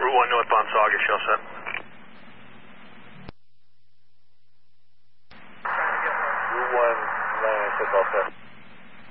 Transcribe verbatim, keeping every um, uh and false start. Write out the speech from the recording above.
Route one northbound Saugus, shell set. Route one, nine six, all set.